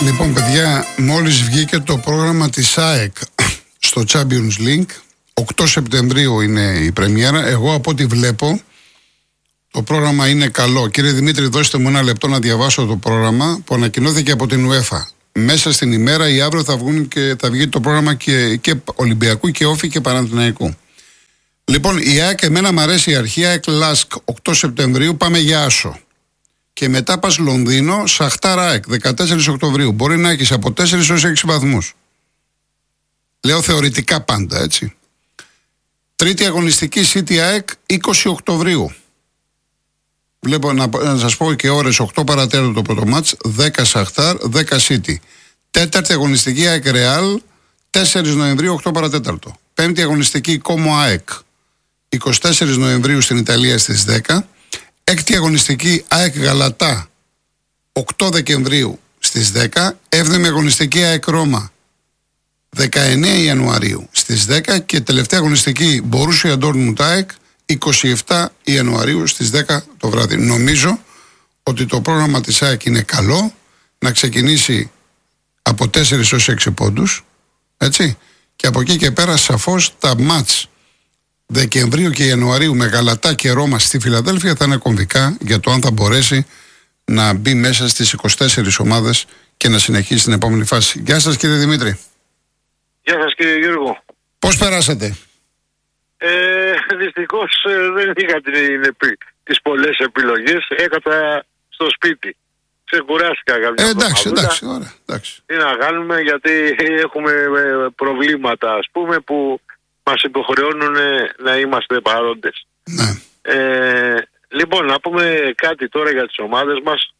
Λοιπόν, παιδιά, μόλις βγήκε το πρόγραμμα της ΑΕΚ στο Champions League. 8 Σεπτεμβρίου είναι η πρεμιέρα. Εγώ από ό,τι βλέπω το πρόγραμμα είναι καλό. Κύριε Δημήτρη, δώστε μου ένα λεπτό να διαβάσω το πρόγραμμα που ανακοινώθηκε από την UEFA. Μέσα στην ημέρα ή αύριο θα βγει το πρόγραμμα και Ολυμπιακού και Όφη και Παναθηναϊκού. Λοιπόν, η ΑΕΚ, εμένα μου αρέσει η αρχή. ΑΕΚ Λάσκ 8 Σεπτεμβρίου, πάμε για Άσο. Και μετά πας Λονδίνο, Σαχτάρ ΑΕΚ 14 Οκτωβρίου. Μπορεί να έχεις από 4 έως 6 βαθμούς. Λέω θεωρητικά πάντα, έτσι. Τρίτη αγωνιστική City ΑΕΚ 20 Οκτωβρίου. Βλέπω να σας πω και ώρες, 8 παρατέταρτο το πρώτο μάτς, 10 Σαχτάρ, 10 City. Τέταρτη αγωνιστική ΑΕΚ Real 4 Νοεμβρίου, 8 παρατέταρτο. Πέμπτη αγωνιστική Como ΑΕΚ 24 Νοεμβρίου στην Ιταλία στις 10. Έκτη αγωνιστική ΑΕΚ Γαλατά 8 Δεκεμβρίου στις 10. Έβδομη αγωνιστική ΑΕΚ Ρώμα 19 Ιανουαρίου στις 10. Και τελευταία αγωνιστική Μπορούσια Ντόρτμουντ ΑΕΚ 27 Ιανουαρίου στις 10 το βράδυ. Νομίζω ότι το πρόγραμμα της ΑΕΚ είναι καλό, να ξεκινήσει από 4 έως 6 πόντους, έτσι, και από εκεί και πέρα σαφώς τα μάτς Δεκεμβρίου και Ιανουαρίου με Γαλατά και Ρώμα στη Φιλαδέλφια θα είναι κομβικά για το αν θα μπορέσει να μπει μέσα στις 24 ομάδες και να συνεχίσει την επόμενη φάση. Γεια σας, κύριε Δημήτρη. Γεια σας, κύριε Γιώργο. Πώς περάσατε? Δυστυχώς δεν είχα τις πολλές επιλογές. Έκανα στο σπίτι. Ξεκουράστηκα κάποια εντάξει, ωραία, εντάξει. Τι να κάνουμε, γιατί έχουμε προβλήματα, ας πούμε, που μας υποχρεώνουν να είμαστε παρόντες. Ναι. Λοιπόν, να πούμε κάτι τώρα για τις ομάδες μας.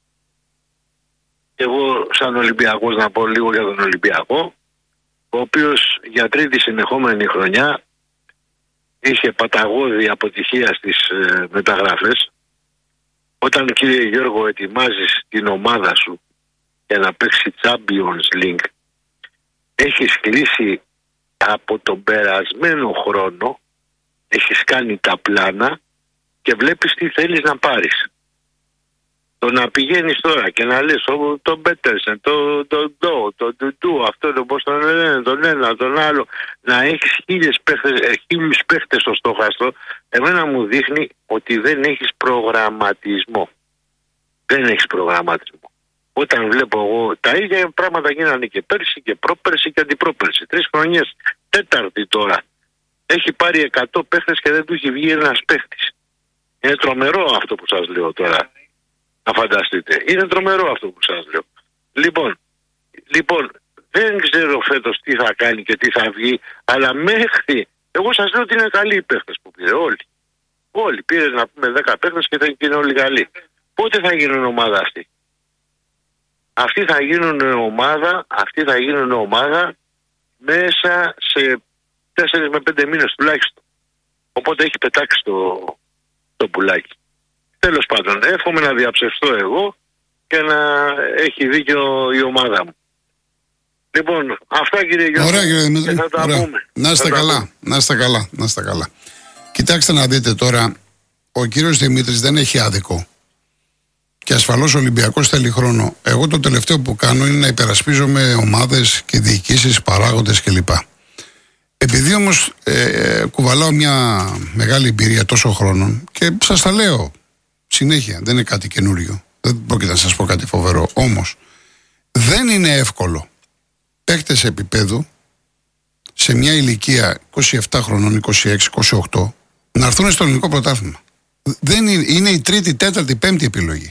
Εγώ σαν Ολυμπιακός να πω λίγο για τον Ολυμπιακό, ο οποίος για τρίτη συνεχόμενη χρονιά είχε παταγώδη αποτυχία στις μεταγραφές. Όταν, κύριε Γιώργο, ετοιμάζεις την ομάδα σου για να παίξει Champions League, έχεις κλείσει από τον περασμένο χρόνο, έχεις κάνει τα πλάνα και βλέπεις τι θέλεις να πάρεις. Το να πηγαίνεις τώρα και να λες τον Πέτερσεν, τον Ντου, αυτό το πώς τον λένε, τον ένα, τον άλλο, να έχεις χίλιους παίχτες στο στόχαστρο, εμένα μου δείχνει ότι δεν έχεις προγραμματισμό. Δεν έχεις προγραμματισμό. Όταν βλέπω εγώ τα ίδια πράγματα γίνανε και πέρσι και πρόπερσι και αντιπρόπερσι. 3 χρονιές, τέταρτη τώρα. Έχει πάρει 100 παίχτες και δεν του έχει βγει ένας παίχτης. Είναι τρομερό αυτό που σας λέω τώρα. Να φανταστείτε. Είναι τρομερό αυτό που σας λέω. Λοιπόν, δεν ξέρω φέτος τι θα κάνει και τι θα βγει, αλλά μέχρι, εγώ σας λέω ότι είναι καλοί οι παίχτες που πήρε. Όλοι. Πήρε να πούμε 10 παίχτες και θα είναι όλοι καλοί. Πότε θα γίνουν ομάδα αυτοί? Αυτοί θα γίνουν ομάδα μέσα σε 4 με 5 μήνες τουλάχιστον. Οπότε έχει πετάξει το πουλάκι. Τέλος πάντων, εύχομαι να διαψευστώ εγώ και να έχει δίκιο η ομάδα μου. Λοιπόν, αυτά, κύριε Γιώργο. Ωραία, κύριε Δημήτρη. Θα τα πούμε. Να είστε καλά. Κοιτάξτε να δείτε τώρα, ο κύριος Δημήτρης δεν έχει άδικο. Και ασφαλώς ο Ολυμπιακός θέλει χρόνο. Εγώ το τελευταίο που κάνω είναι να υπερασπίζομαι ομάδες και διοικήσεις, παράγοντες κλπ. Επειδή όμως κουβαλάω μια μεγάλη εμπειρία τόσο χρόνων και σας τα λέω συνέχεια, δεν είναι κάτι καινούριο. Δεν πρόκειται να σας πω κάτι φοβερό. Όμως δεν είναι εύκολο παίχτες επίπεδου σε μια ηλικία 27 χρονών, 26, 28 να έρθουν στο ελληνικό πρωτάθλημα. Δεν είναι η τρίτη, τέταρτη, πέμπτη επιλογή.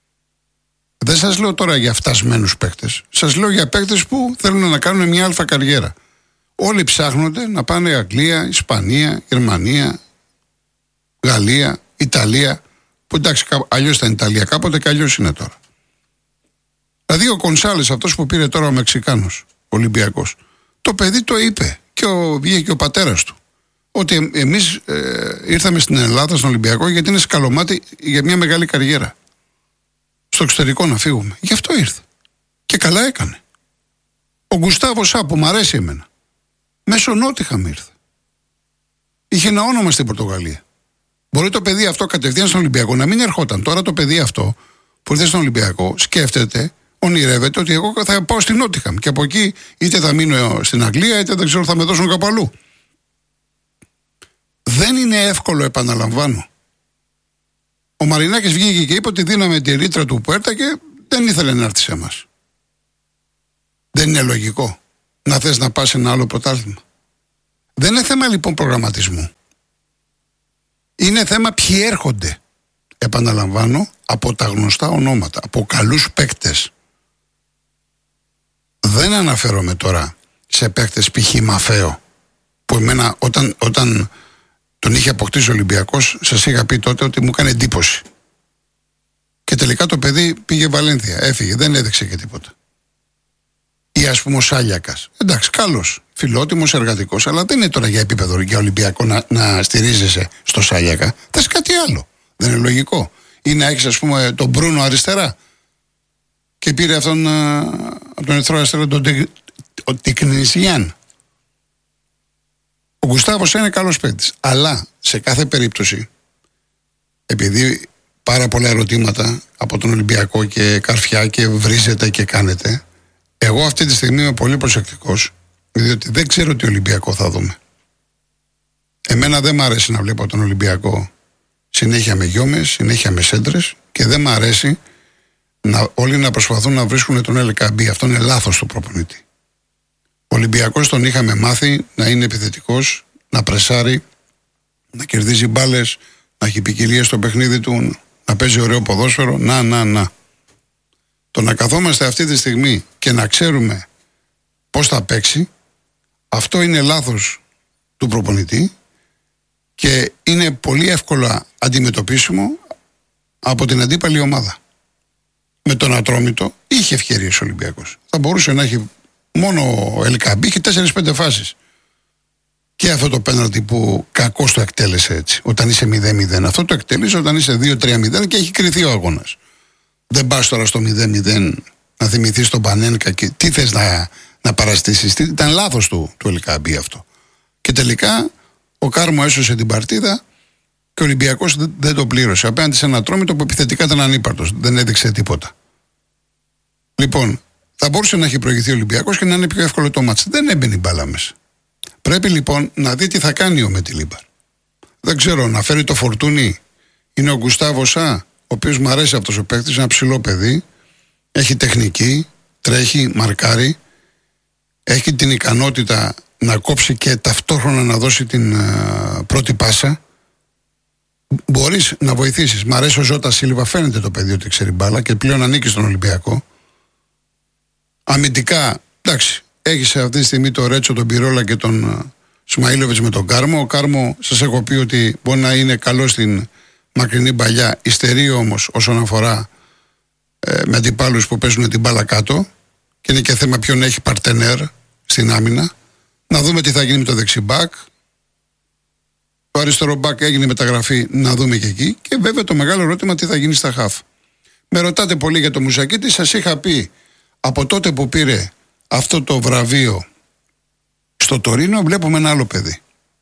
Δεν σας λέω τώρα για φτασμένους παίκτες. Σας λέω για παίκτες που θέλουν να κάνουν μια αλφα καριέρα. Όλοι ψάχνονται να πάνε Αγγλία, Ισπανία, Γερμανία, Γαλλία, Ιταλία. Που εντάξει, αλλιώς ήταν Ιταλία κάποτε και αλλιώς είναι τώρα. Δηλαδή ο Κονσάλες, αυτός που πήρε τώρα ο Μεξικάνος, Ολυμπιακός, το παιδί το είπε και βγήκε και ο πατέρας του. Ότι εμείς ήρθαμε στην Ελλάδα, στον Ολυμπιακό, γιατί είναι σκαλωμάτι για μια μεγάλη καριέρα. Στο εξωτερικό να φύγουμε. Γι' αυτό ήρθε. Και καλά έκανε. Ο Γκουστάβο Σά, που μου αρέσει εμένα, μέσω Νότιχαμ ήρθε. Είχε ένα όνομα στην Πορτογαλία. Μπορεί το παιδί αυτό κατευθείαν στον Ολυμπιακό να μην ερχόταν. Τώρα το παιδί αυτό που ήρθε στον Ολυμπιακό σκέφτεται ονειρεύεται ότι εγώ θα πάω στην Νότιχαμ και από εκεί είτε θα μείνω στην Αγγλία είτε δεν ξέρω θα με δώσουν κάπου αλλού. Δεν είναι εύκολο, επαναλαμβάνω. Ο Μαρινάκης βγήκε και είπε ότι δίναμε τη ρήτρα του Πουέρτα και δεν ήθελε να έρθει σε εμάς. Δεν είναι λογικό να θες να πας σε ένα άλλο πρωτάθλημα. Δεν είναι θέμα λοιπόν προγραμματισμού. Είναι θέμα ποιοι έρχονται. Επαναλαμβάνω, από τα γνωστά ονόματα, από καλούς παίκτες. Δεν αναφέρομαι τώρα σε παίκτες π.χ. Μαφαίο, που εμένα όταν τον είχε αποκτήσει ο Ολυμπιακός, σας είχα πει τότε ότι μου έκανε εντύπωση. Και τελικά το παιδί πήγε Βαλένθια, έφυγε, δεν έδειξε και τίποτα. Ή ας πούμε ο Σάλιακας. Εντάξει, καλός, φιλότιμος, εργατικός, αλλά δεν είναι τώρα για επίπεδο για Ολυμπιακό να στηρίζεσαι στο Σάλιακα. Θες κάτι άλλο. Δεν είναι λογικό. Ή να έχεις, ας πούμε, τον Μπρούνο αριστερά. Και πήρε αυτόν από τον Ερυθρό Αστέρα, τον Τικνησιάν. Ο Γκουστάβος είναι καλός παίκτης. Αλλά σε κάθε περίπτωση, επειδή πάρα πολλά ερωτήματα από τον Ολυμπιακό και καρφιά και βρίζετε και κάνετε, εγώ αυτή τη στιγμή είμαι πολύ προσεκτικός, διότι δεν ξέρω τι Ολυμπιακό θα δούμε. Εμένα δεν μ' αρέσει να βλέπω τον Ολυμπιακό συνέχεια με γιόμες, συνέχεια με σέντρες και δεν μ' αρέσει όλοι να προσπαθούν να βρίσκουν τον LKB. Αυτό είναι λάθος του προπονητή. Ο Ολυμπιακός τον είχαμε μάθει να είναι επιθετικός, να πρεσάρει, να κερδίζει μπάλες, να έχει ποικιλία στο παιχνίδι του, να παίζει ωραίο ποδόσφαιρο. Να. Το να καθόμαστε αυτή τη στιγμή και να ξέρουμε πώς θα παίξει, αυτό είναι λάθος του προπονητή και είναι πολύ εύκολα αντιμετωπίσιμο από την αντίπαλη ομάδα. Με τον Ατρόμητο είχε ευκαιρίες ο Ολυμπιακός. Θα μπορούσε να έχει μόνο ο LKB και 4-5 φάσεις. Και αυτό το πέναλτι που κακώς το εκτέλεσε έτσι, όταν είσαι 0-0. Αυτό το εκτέλεσε όταν είσαι 2-3-0 και έχει κριθεί ο αγώνας. Δεν πας τώρα στο 0-0 να θυμηθείς τον Πανένκα και τι θες να παραστήσεις. Ήταν λάθος του LKB αυτό. Και τελικά ο Κάρμο έσωσε την παρτίδα και ο Ολυμπιακός δεν το πλήρωσε. Απέναντι σε ένα Ατρόμητο που επιθετικά ήταν ανύπαρτος. Δεν έδειξε τίποτα. Λοιπόν, θα μπορούσε να έχει προηγηθεί ο Ολυμπιακός και να είναι πιο εύκολο το μάτς. Δεν έμπαινε η μπάλα μέσα. Πρέπει λοιπόν να δει τι θα κάνει ο Μετιλίμπαρ. Δεν ξέρω, να φέρει το Φορτούνι. Είναι ο Γκουστάβο Σα, ο οποίος μου αρέσει αυτός ο παίκτης, ένα ψηλό παιδί. Έχει τεχνική, τρέχει, μαρκάρει. Έχει την ικανότητα να κόψει και ταυτόχρονα να δώσει την πρώτη πάσα. Μπορείς να βοηθήσεις. Μ' αρέσει ο Ζώτα Σίλβα, φαίνεται το παιδί ότι ξέρει μπάλα και πλέον ανήκει στον Ολυμπιακό. Αμυντικά, εντάξει, έχει αυτή τη στιγμή το Ρέτσο, τον Πυρόλα και τον Σμαήλοβιτς με τον Κάρμο. Ο Κάρμο, σας έχω πει ότι μπορεί να είναι καλό στην μακρινή παλιά, υστερεί όμως όσον αφορά με αντιπάλους που παίζουν την μπάλα κάτω. Και είναι και θέμα ποιον έχει παρτενέρ στην άμυνα. Να δούμε τι θα γίνει με το δεξιμπάκ. Το αριστερό μπακ έγινε μεταγραφή, να δούμε και εκεί. Και βέβαια το μεγάλο ερώτημα τι θα γίνει στα χαφ. Με ρωτάτε πολύ για το Μουζακίτη. Σας είχα πει από τότε που πήρε αυτό το βραβείο στο Τωρίνο, βλέπουμε ένα άλλο παιδί.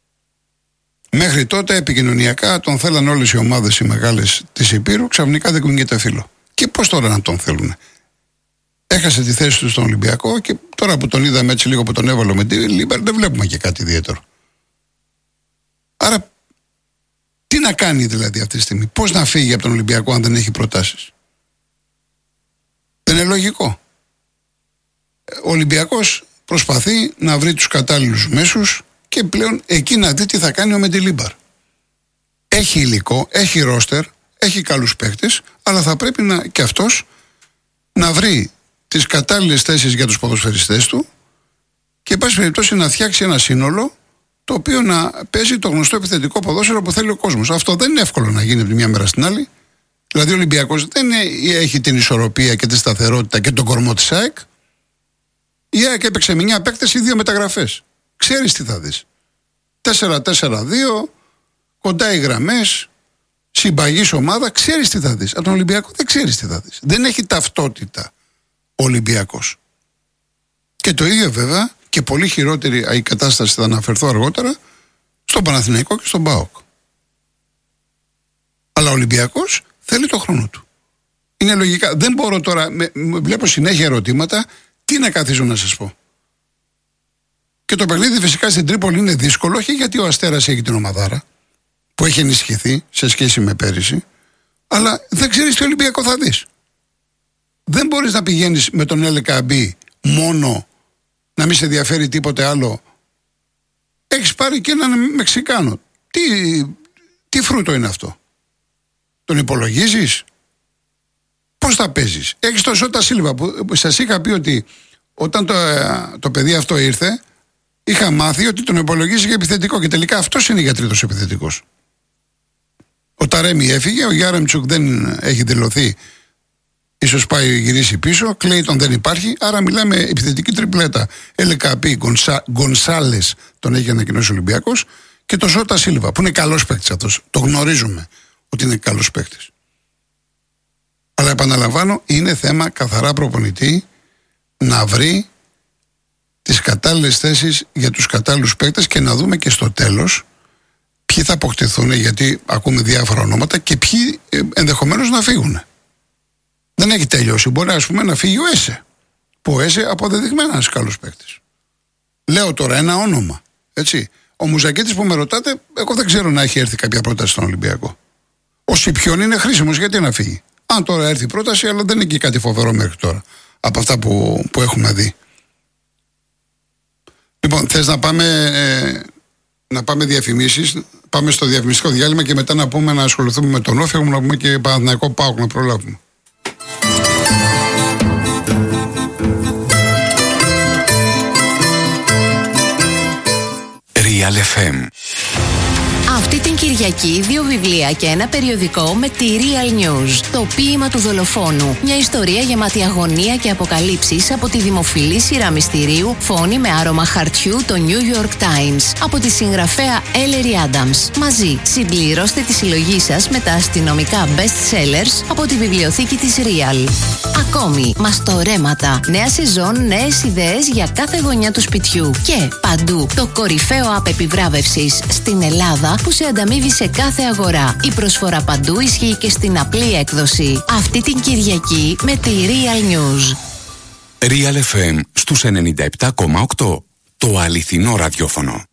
Μέχρι τότε επικοινωνιακά τον θέλαν όλες οι ομάδες οι μεγάλες της Υπήρου, ξαφνικά δεν κουνιέται φίλο. Και πώς τώρα να τον θέλουν. Έχασε τη θέση του στον Ολυμπιακό και τώρα που τον είδαμε έτσι λίγο που τον έβαλε με τη Λίμπερ, δεν βλέπουμε και κάτι ιδιαίτερο. Άρα τι να κάνει δηλαδή αυτή τη στιγμή, πώς να φύγει από τον Ολυμπιακό αν δεν έχει προτάσεις. Δεν είναι λογικό. Ο Ολυμπιακός προσπαθεί να βρει τους κατάλληλους μέσους και πλέον εκεί να δει τι θα κάνει ο Μεντιλίμπαρ. Έχει υλικό, έχει ρόστερ, έχει καλούς παίκτες, αλλά θα πρέπει και αυτός να βρει τις κατάλληλες θέσεις για τους ποδοσφαιριστές του και εν πάση περιπτώσει να φτιάξει ένα σύνολο το οποίο να παίζει το γνωστό επιθετικό ποδόσφαιρο που θέλει ο κόσμος. Αυτό δεν είναι εύκολο να γίνει από τη μια μέρα στην άλλη. Δηλαδή ο Ολυμπιακός δεν έχει την ισορροπία και τη σταθερότητα και τον κορμό της ΑΕΚ. Η ΑΕΚ έπαιξε με 9 παίκτες ή 2 μεταγραφές. Ξέρεις τι θα δεις. 4-4-2, κοντά οι γραμμές, συμπαγής ομάδα, ξέρεις τι θα δεις. Από τον Ολυμπιακό δεν ξέρεις τι θα δεις. Δεν έχει ταυτότητα ο Ολυμπιακός. Και το ίδιο βέβαια και πολύ χειρότερη η κατάσταση, θα αναφερθώ αργότερα, στον Παναθηναϊκό και στον ΠΑΟΚ. Αλλά ο Ολυμπιακός θέλει το χρόνο του. Είναι λογικά. Δεν μπορώ τώρα, βλέπω συνέχεια ερωτήματα, τι να καθίσω να σας πω. Και το παιχνίδι φυσικά στην Τρίπολη είναι δύσκολο, όχι γιατί ο Αστέρας έχει την ομαδάρα, που έχει ενισχυθεί σε σχέση με πέρυσι, αλλά δεν ξέρεις τι Ολυμπιακό θα δεις. Δεν μπορείς να πηγαίνεις με τον Ελεκαμπή μόνο, να μην σε ενδιαφέρει τίποτε άλλο. Έχεις πάρει και έναν Μεξικάνο. Τι φρούτο είναι αυτό? Τον υπολογίζεις? Πώς θα παίζεις? Έχεις τον Σότα Σίλβα που σας είχα πει ότι όταν το παιδί αυτό ήρθε, είχα μάθει ότι τον υπολογίζει για επιθετικό και τελικά αυτός είναι για τρίτος επιθετικός. Ο Ταρέμι έφυγε, ο Γιάρεμτσουκ δεν έχει δηλωθεί, ίσως πάει γυρίσει πίσω, Κλέιτον δεν υπάρχει, άρα μιλάμε επιθετική τριπλέτα. Ελεκαπή, Γκονσάλες τον έχει ανακοινώσει ο Ολυμπιακός και το Σότα Σίλβα που είναι καλός παίκτης αυτός. Το γνωρίζουμε ότι είναι καλός παίκτης. Αλλά επαναλαμβάνω, είναι θέμα καθαρά προπονητή να βρει τις κατάλληλες θέσεις για τους κατάλληλους παίκτες και να δούμε και στο τέλος ποιοι θα αποκτηθούν, γιατί ακούμε διάφορα ονόματα, και ποιοι ενδεχομένως να φύγουν. Δεν έχει τελειώσει. Μπορεί, ας πούμε, να φύγει ο Έσε. Που ο Έσε αποδεδειγμένα είναι καλός παίκτης. Λέω τώρα ένα όνομα. Έτσι. Ο Μουζακίτης που με ρωτάτε, εγώ δεν ξέρω να έχει έρθει κάποια πρόταση στον Ολυμπιακό. Ο Σιπιόν είναι χρήσιμος, γιατί να φύγει? Αν τώρα έρθει η πρόταση, αλλά δεν είναι και κάτι φοβερό μέχρι τώρα από αυτά που έχουμε δει. Λοιπόν, θες να πάμε διαφημίσεις? Πάμε στο διαφημιστικό διάλειμμα και μετά να πούμε να ασχοληθούμε με τον Όφη, να πούμε και Παναθηναϊκό ΠΑΟΚ να προλάβουμε. Real FM. Αυτή την Κυριακή 2 βιβλία και ένα περιοδικό με τη Real News. Το ποίημα του δολοφόνου. Μια ιστορία γεμάτη αγωνία και αποκαλύψεις από τη δημοφιλή σειρά μυστηρίου Φόνη με άρωμα χαρτιού, το New York Times. Από τη συγγραφέα Ellery Adams. Μαζί συμπληρώστε τη συλλογή σας με τα αστυνομικά best sellers από τη βιβλιοθήκη της Real. Ακόμη, μαστορέματα. Νέα σεζόν, νέες ιδέες για κάθε γωνιά του σπιτιού. Και παντού το κορυφαίο app επιβράβευσης στην Ελλάδα που σε ανταμείβει σε κάθε αγορά. Η προσφορά παντού ισχύει και στην απλή έκδοση. Αυτή την Κυριακή με τη Real News. Real FM στους 97,8. Το αληθινό ραδιόφωνο.